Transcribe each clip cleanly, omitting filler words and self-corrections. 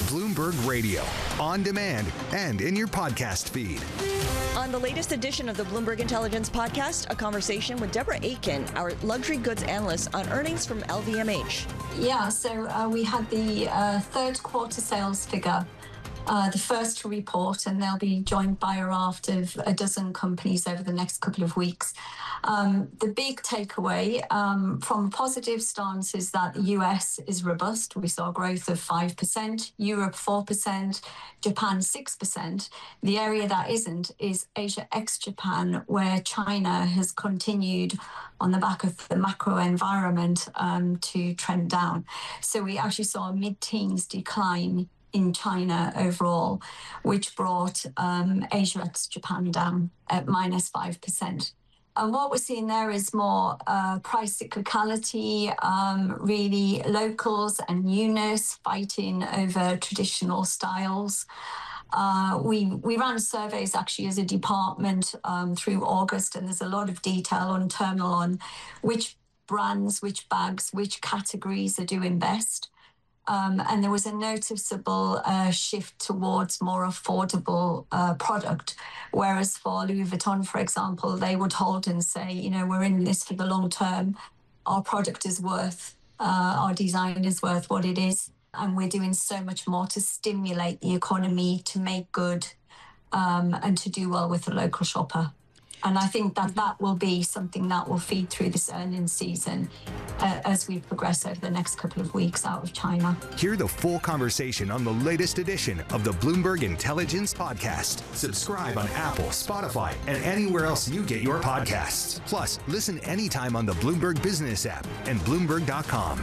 Bloomberg Radio, on demand and in your podcast feed. On the latest edition of the Bloomberg Intelligence Podcast, a conversation with Deborah Aitken, our luxury goods analyst, on earnings from LVMH. Yeah, so we had the third quarter sales figure, the first to report, and they'll be joined by a raft of a dozen companies over the next couple of weeks. The big takeaway from a positive stance is that the US is robust. We saw growth of 5%, Europe 4%, Japan 6%. The area that isn't is Asia ex-Japan, where China has continued on the back of the macro environment to trend down. So we actually saw a mid-teens decline in China overall, which brought Asia ex-Japan down at -5%. And what we're seeing there is more price cyclicality, really locals and newness fighting over traditional styles. We ran surveys actually as a department through August, and there's a lot of detail internal on which brands, which bags, which categories are doing best. And there was a noticeable shift towards more affordable product. Whereas for Louis Vuitton, for example, they would hold and say, you know, we're in this for the long term. Our product is worth, our design is worth what it is. And we're doing so much more to stimulate the economy, to make good, and to do well with the local shopper. And I think that will be something that will feed through this earnings season as we progress over the next couple of weeks out of China. Hear the full conversation on the latest edition of the Bloomberg Intelligence Podcast. Subscribe on Apple, Spotify, and anywhere else you get your podcasts. Plus, listen anytime on the Bloomberg Business app and Bloomberg.com.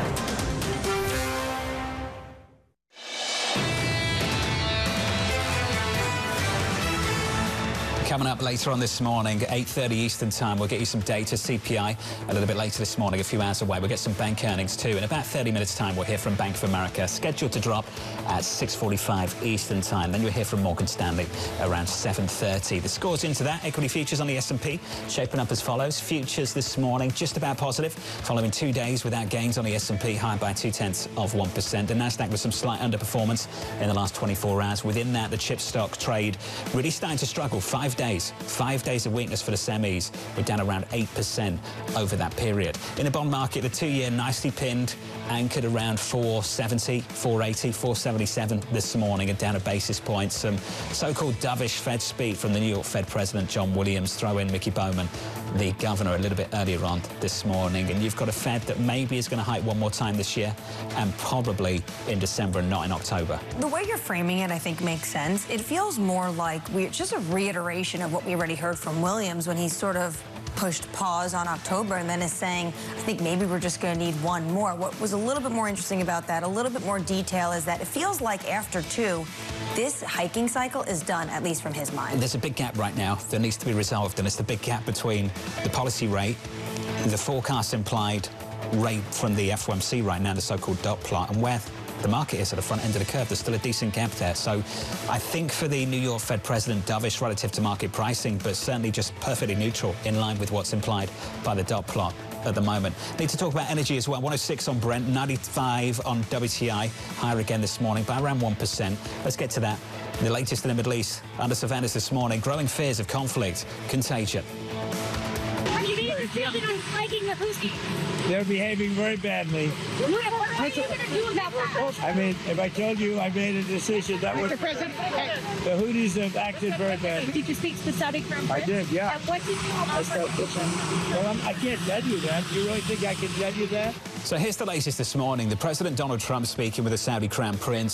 Coming up later on this morning, 8:30 Eastern Time, we'll get you some data, CPI, a little bit later this morning, a few hours away. We'll get some bank earnings too. In about 30 minutes' time, we'll hear from Bank of America, scheduled to drop at 6:45 Eastern Time. Then you'll hear from Morgan Stanley around 7:30. The scores into that, equity futures on the S&P shaping up as follows. Futures this morning, just about positive, following 2 days without gains on the S&P, higher by 0.2%. The Nasdaq with some slight underperformance in the last 24 hours. Within that, the chip stock trade really starting to struggle. 5 days of weakness for the semis. We're down around 8% over that period. In the bond market, the 2-year nicely pinned, anchored around 470, 480, 477 this morning, and down a basis point. Some so-called dovish Fed speak from the New York Fed President John Williams. Throw in Mickey Bowman, the governor, a little bit earlier on this morning. And you've got a Fed that maybe is going to hike one more time this year, and probably in December and not in October. The way you're framing it, I think, makes sense. It feels more like just a reiteration of what we already heard from Williams when he sort of pushed pause on October and then is saying, I think maybe we're just going to need one more. What was a little bit more interesting about that, a little bit more detail, is that it feels like after two, this hiking cycle is done, at least from his mind. There's a big gap right now that needs to be resolved, and it's the big gap between the policy rate, the forecast implied rate from the FOMC right now, the so-called dot plot, and where the market is at the front end of the curve. There's still a decent gap there. So I think for the New York Fed President, dovish relative to market pricing, but certainly just perfectly neutral in line with what's implied by the dot plot at the moment. Need to talk about energy as well. 106 on Brent, 95 on WTI, higher again this morning by around 1%. Let's get to that. The latest in the Middle East under surveillance this morning. Growing fears of conflict, contagion. They're behaving very badly. What are you going to do about that? I mean, if I told you I made a decision, that would... Mr. President, the Houthis have acted very badly. did you speak to the Saudi Crown Prince? I did, yeah. And what did you Well, I can't tell you that. Do you really think I can tell you that? So here's the latest this morning. The President Donald Trump speaking with the Saudi Crown Prince.